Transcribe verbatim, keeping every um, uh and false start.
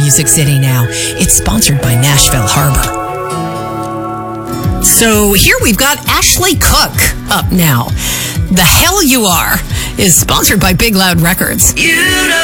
Music City now. It's sponsored by Nashville Harbor. So here we've got Ashley Cook up now. The Hell You Are is sponsored by Big Loud Records. You know